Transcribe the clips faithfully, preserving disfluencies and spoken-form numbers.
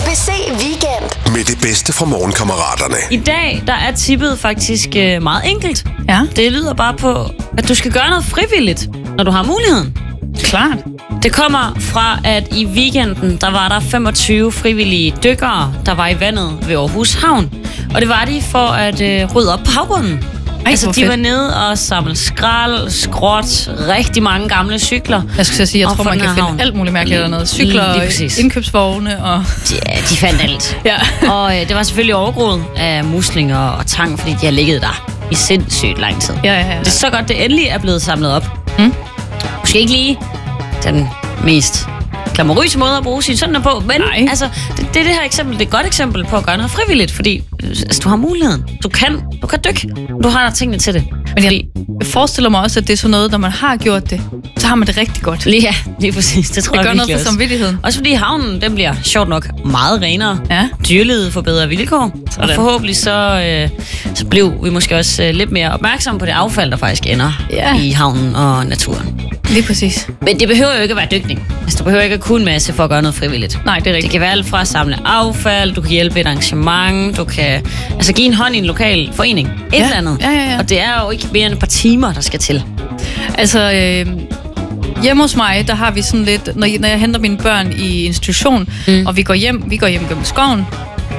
A B C Weekend. Med det bedste fra Morgenkammeraterne. I dag, der er tippet faktisk øh, meget enkelt. Ja. Det lyder bare på, at du skal gøre noget frivilligt, når du har muligheden. Klart. Det kommer fra, at i weekenden, der var der femogtyve frivillige dykkere, der var i vandet ved Aarhus Havn. Og det var de for at øh, rydde op på havbunden. Ej, altså, de fedt. var nede og samle skrald, skråt, rigtig mange gamle cykler. Jeg skal sige, jeg Og tror, for man den kan her finde havn. alt muligt mærkeligt dernede. Cykler, Lige præcis. indkøbsvogne og... Ja, de fandt alt. Ja. Og øh, det var selvfølgelig overgroet af muslinger og tang, fordi de har ligget der i sindssygt lang tid. Ja, ja, ja. Det er så godt, det endelig er blevet samlet op. Mm. Måske ikke lige den mest glamourøse måde at bruge sine sønner på, men Nej. altså, det, det er det her eksempel, det er et godt eksempel på at gøre noget frivilligt, fordi altså, du har muligheden. Du kan, du kan dykke. Du har tingene til det. Men jeg, Fordi, jeg forestiller mig også, at det er sådan noget, når man har gjort det, så har man det rigtig godt. lige, ja, lige præcis. Det tror Det jeg gør noget virkelig for også. samvittigheden. Også fordi havnen, den bliver sjovt nok meget renere. Ja. Dyrelivet får bedre vilkår. Sådan. Og forhåbentlig så, øh, så blev vi måske også øh, lidt mere opmærksomme på det affald, der faktisk ender Ja. i havnen og naturen. Lige præcis. Men det behøver jo ikke at være dykning. Altså, du behøver ikke at kunne en masse for at gøre noget frivilligt. Nej, det er Det rigtigt. kan være alt fra at samle affald, du kan hjælpe ved et arrangement, du kan altså give en hånd i en lokal forening. Et Ja. eller andet. Ja, ja, ja. Og det er jo ikke mere end et par timer, der skal til. Altså, øh, hjemme hos mig, der har vi sådan lidt, når jeg, når jeg henter mine børn i institution, mm. og vi går hjem, vi går hjem gennem skoven,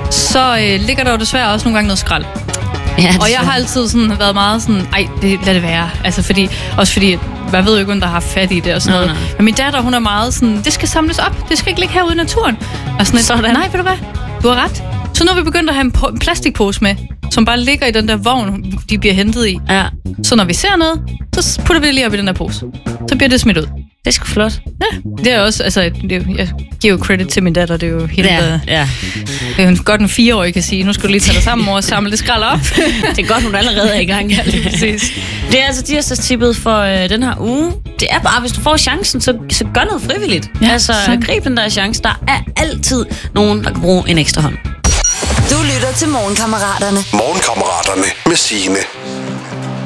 så øh, ligger der jo desværre også nogle gange noget skrald. Ja, Og jeg har altid sådan været meget sådan, ej, det, lad det være. Altså fordi, også fordi, man ved jo ikke, hvem der har fat i det og sådan Nej, noget. nej. Men min datter, hun er meget sådan, det skal samles op. Det skal ikke ligge herude i naturen. Og sådan, Sådan. sådan. Nej, ved du hvad? Du har ret. Så nu er vi begyndt at have en, po- en plastikpose med, som bare ligger i den der vogn, de bliver hentet i. Ja, Så når vi ser noget, så putter vi det lige op i den her pose. Så bliver det smidt ud. det er sgu flot. Ja, det er også, altså, det er, jo- jeg giver jo credit til min datter, det er jo helt, Ja, ja. ja. det er jo godt en fireårig kan sige, nu skal du lige tage dig sammen, mor, og samle det skrald op. Det er godt, hun allerede er i gang. Ja, lige præcis. Det er altså tirsdagstippet for øh, den her uge. Det er bare, hvis du får chancen, så, så gør noget frivilligt. Ja, altså, sådan. grib den der chance. Der er altid nogen, der kan bruge en ekstra hånd. Du lytter til Morgenkammeraterne. Morgenkammeraterne med Signe.